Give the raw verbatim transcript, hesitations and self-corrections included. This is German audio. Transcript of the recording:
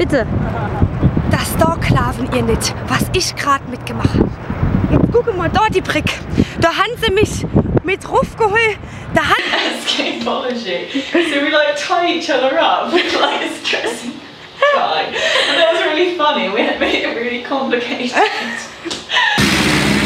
bitte. Das da klaven ihr nicht, was ich gerade mitgemacht habe. Jetzt guck mal da die Brick. Da haben sie mich mit raufgeholt. Da haben escapology. So we like tie each other up with like a stress tie. And that was really funny. We had made it really complicated.